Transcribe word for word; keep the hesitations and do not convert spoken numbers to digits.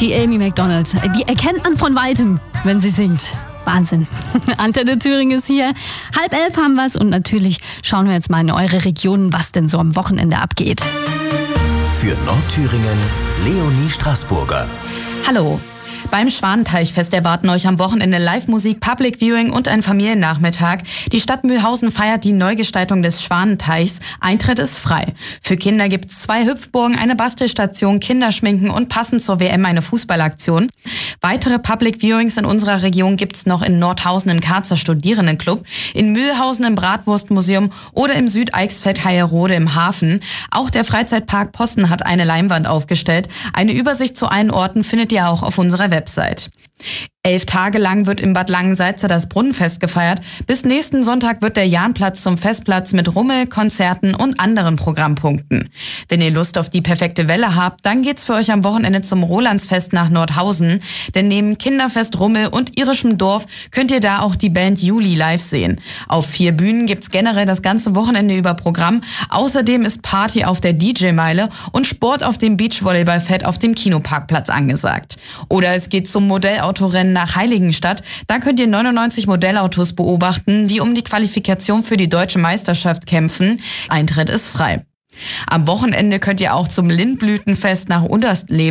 Die Amy Macdonald, die erkennt man von Weitem, wenn sie singt. Wahnsinn. Antenne Thüringen ist hier. Halb elf haben wir es und natürlich schauen wir jetzt mal in eure Region, was denn so am Wochenende abgeht. Für Nordthüringen, Leonie Straßburger. Hallo. Beim Schwanenteichfest erwarten euch am Wochenende Live-Musik, Public Viewing und ein Familiennachmittag. Die Stadt Mühlhausen feiert die Neugestaltung des Schwanenteichs. Eintritt ist frei. Für Kinder gibt's zwei Hüpfburgen, eine Bastelstation, Kinderschminken und passend zur W M eine Fußballaktion. Weitere Public Viewings in unserer Region gibt's noch in Nordhausen im Karzer Studierendenclub, in Mühlhausen im Bratwurstmuseum oder im Südeichsfeld-Heierode im Hafen. Auch der Freizeitpark Posten hat eine Leinwand aufgestellt. Eine Übersicht zu allen Orten findet ihr auch auf unserer Website. Elf Tage lang wird im Bad Langensalza das Brunnenfest gefeiert. Bis nächsten Sonntag wird der Jahnplatz zum Festplatz mit Rummel, Konzerten und anderen Programmpunkten. Wenn ihr Lust auf die perfekte Welle habt, dann geht's für euch am Wochenende zum Rolandsfest nach Nordhausen. Denn neben Kinderfest, Rummel und irischem Dorf könnt ihr da auch die Band Juli live sehen. Auf vier Bühnen gibt's generell das ganze Wochenende über Programm. Außerdem ist Party auf der D J-Meile und Sport auf dem Beachvolleyballfeld auf dem Kinoparkplatz angesagt. Oder es geht zum Modellautorennen nach Heiligenstadt. Da könnt ihr neunundneunzig Modellautos beobachten, die um die Qualifikation für die deutsche Meisterschaft kämpfen. Eintritt ist frei. Am Wochenende könnt ihr auch zum Lindblütenfest nach Unterstleben